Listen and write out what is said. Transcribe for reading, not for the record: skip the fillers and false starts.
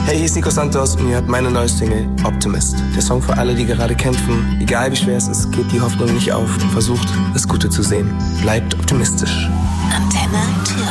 Hey, hier ist Nico Santos und ihr hört meine neue Single Optimist. Der Song für alle, die gerade kämpfen. Egal wie schwer es ist, gebt die Hoffnung nicht auf und versucht, das Gute zu sehen. Bleibt optimistisch. Antenne Thüringen.